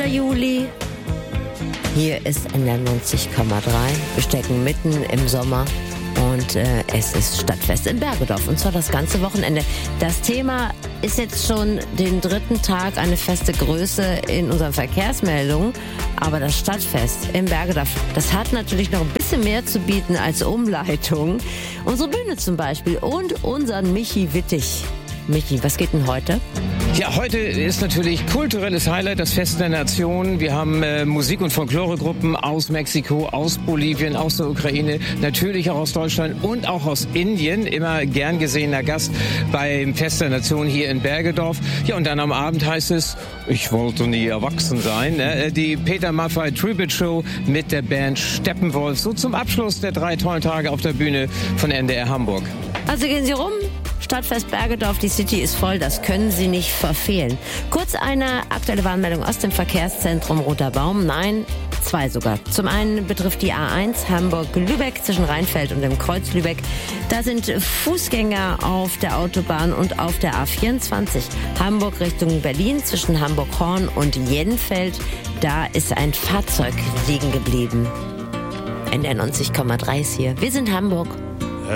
Juli. Hier ist NDR 90,3. Wir stecken mitten im Sommer und es ist Stadtfest in Bergedorf und zwar das ganze Wochenende. Das Thema ist jetzt schon den dritten Tag eine feste Größe in unseren Verkehrsmeldungen, aber das Stadtfest in Bergedorf, das hat natürlich noch ein bisschen mehr zu bieten als Umleitung. Unsere Bühne zum Beispiel und unseren Michi Wittig. Michi, was geht denn heute? Ja, heute ist natürlich kulturelles Highlight, das Fest der Nation. Wir haben Musik- und Folkloregruppen aus Mexiko, aus Bolivien, aus der Ukraine, natürlich auch aus Deutschland und auch aus Indien. Immer gern gesehener Gast beim Fest der Nation hier in Bergedorf. Ja, und dann am Abend heißt es, ich wollte nie erwachsen sein, die Peter Maffay Tribute Show mit der Band Steppenwolf. So zum Abschluss der 3 tollen Tage auf der Bühne von NDR Hamburg. Also gehen Sie rum. Stadtfest Bergedorf, die City ist voll, das können Sie nicht verfehlen. Kurz eine aktuelle Warnmeldung aus dem Verkehrszentrum Roter Baum. Nein, 2 sogar. Zum einen betrifft die A1 Hamburg-Lübeck zwischen Rheinfeld und dem Kreuz Lübeck. Da sind Fußgänger auf der Autobahn und auf der A24 Hamburg Richtung Berlin zwischen Hamburg-Horn und Jenfeld. Da ist ein Fahrzeug liegen geblieben. NDR 90,3 ist hier. Wir sind Hamburg.